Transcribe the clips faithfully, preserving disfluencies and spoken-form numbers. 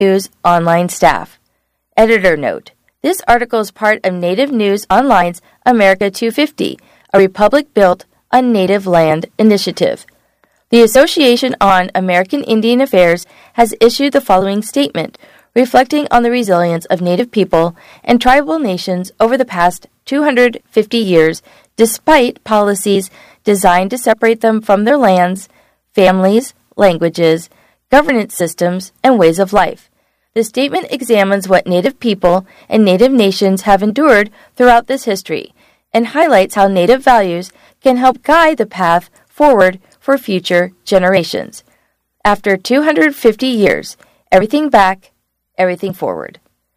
News Online staff. Editor note: this article is part of Native News Online's America two fifty, a republic built on native land initiative. The Association on American Indian Affairs has issued the following statement, reflecting on the resilience of Native people and tribal nations over the past two hundred fifty years, despite policies designed to separate them from their lands, families, languages, governance systems, and ways of life. The statement examines what Native people and Native nations have endured throughout this history and highlights how Native values can help guide the path forward for future generations. After two hundred fifty years, everything back, everything forward.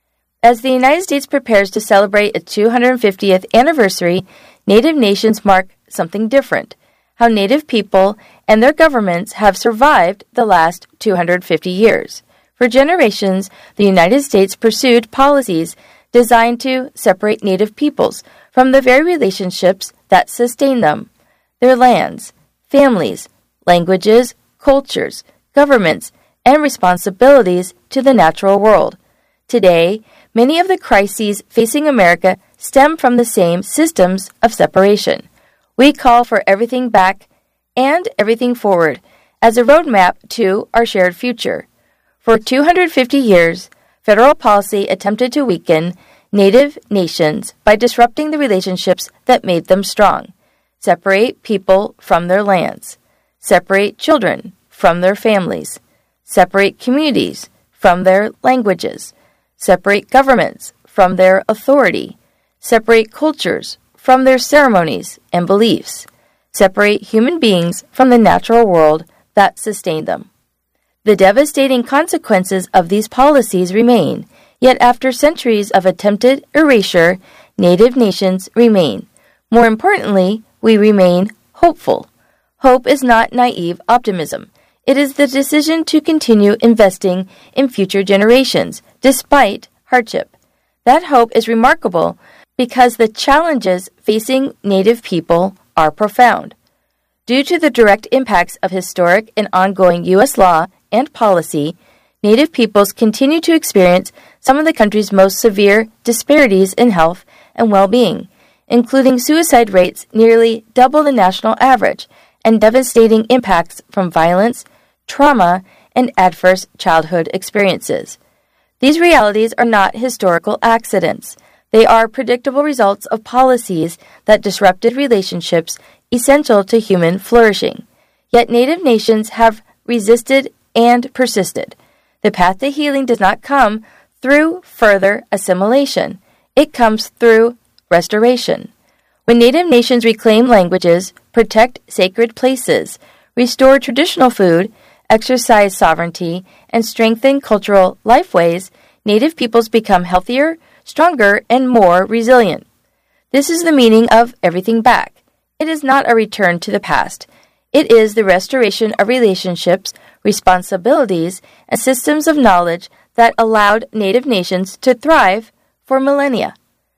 As the United States prepares to celebrate its two hundred fiftieth anniversary, Native nations mark something different: how Native people and their governments have survived the last two hundred fifty years. For generations, the United States pursued policies designed to separate Native peoples from the very relationships that sustain them: their lands, families, languages, cultures, governments, and responsibilities to the natural world. Today, many of the crises facing America stem from the same systems of separation. We call for everything back and everything forward as a roadmap to our shared future. For two hundred fifty years, federal policy attempted to weaken Native nations by disrupting the relationships that made them strong. Separate people from their lands. Separate children from their families. Separate communities from their languages. Separate governments from their authority. Separate cultures from their ceremonies and beliefs. Separate human beings from the natural world that sustained them. The devastating consequences of these policies remain, yet after centuries of attempted erasure, Native nations remain. More importantly, we remain hopeful. Hope is not naive optimism. It is the decision to continue investing in future generations, despite hardship. That hope is remarkable because the challenges facing Native people are profound. Due to the direct impacts of historic and ongoing U S law and policy, Native peoples continue to experience some of the country's most severe disparities in health and well-being, including suicide rates nearly double the national average and devastating impacts from violence, trauma, and adverse childhood experiences. These realities are not historical accidents. They are predictable results of policies that disrupted relationships essential to human flourishing. Yet Native nations have resisted and persisted. The path to healing does not come through further assimilation. It comes through restoration. When Native nations reclaim languages, protect sacred places, restore traditional food, exercise sovereignty, and strengthen cultural lifeways, Native peoples become healthier, stronger, and more resilient. This is the meaning of everything back. It is not a return to the past. It is the restoration of relationships, responsibilities, and systems of knowledge that allowed Native nations to thrive for millennia.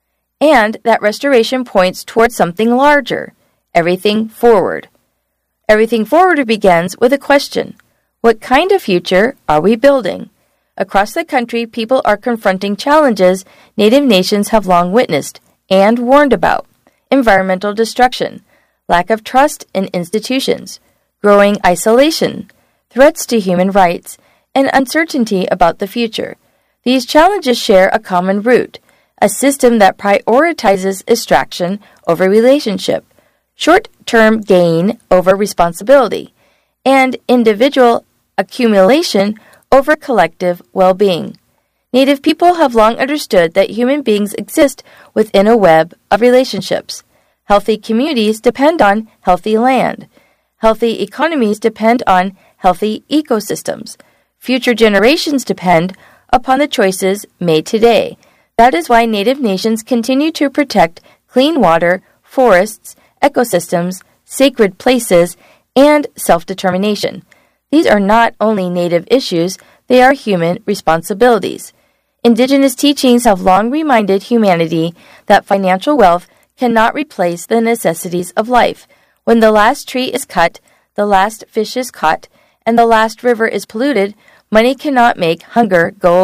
And that restoration points towards something larger, everything forward. Everything forward begins with a question: what kind of future are we building? Across the country, people are confronting challenges Native nations have long witnessed and warned about: environmental destruction, lack of trust in institutions, growing isolation, threats to human rights, and uncertainty about the future. These challenges share a common root: a system that prioritizes extraction over relationship, short-term gain over responsibility, and individual accumulation over collective well-being. Native people have long understood that human beings exist within a web of relationships. Healthy communities depend on healthy land. Healthy economies depend on healthy ecosystems. Future generations depend upon the choices made today. That is why Native nations continue to protect clean water, forests, ecosystems, sacred places, and self-determination. These are not only Native issues, they are human responsibilities. Indigenous teachings have long reminded humanity that financial wealth cannot replace the necessities of life. When the last tree is cut, the last fish is caught, and the last river is polluted, Money cannot make hunger go